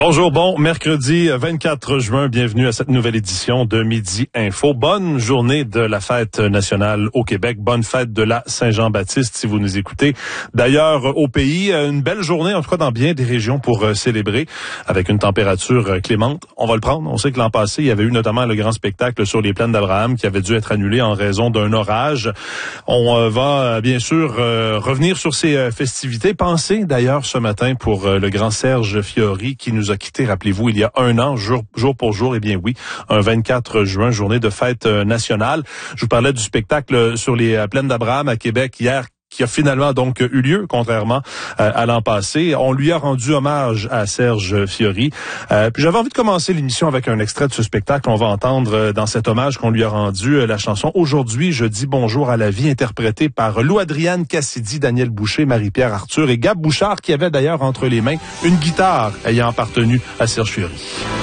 Bonjour, bon mercredi 24 juin, bienvenue à cette nouvelle édition de Midi Info. Bonne journée de la fête nationale au Québec, bonne fête de la Saint-Jean-Baptiste si vous nous écoutez. D'ailleurs, au pays, une belle journée, en tout cas dans bien des régions pour célébrer avec une température clémente. On va le prendre, on sait que l'an passé, il y avait eu notamment le grand spectacle sur les plaines d'Abraham qui avait dû être annulé en raison d'un orage. On va bien sûr revenir sur ces festivités. Pensez d'ailleurs ce matin pour le grand Serge Fiori qui nous a quitté, rappelez-vous, il y a un an, jour pour jour, eh bien oui, un 24 juin, journée de fête nationale. Je vous parlais du spectacle sur les plaines d'Abraham à Québec hier, qui a finalement donc eu lieu, contrairement à l'an passé. On lui a rendu hommage à Serge Fiori. Puis j'avais envie de commencer l'émission avec un extrait de ce spectacle. On va entendre dans cet hommage qu'on lui a rendu la chanson « Aujourd'hui, je dis bonjour à la vie » interprétée par Lou-Adrienne Cassidy, Daniel Boucher, Marie-Pierre Arthur et Gab Bouchard qui avait d'ailleurs entre les mains une guitare ayant appartenu à Serge Fiori.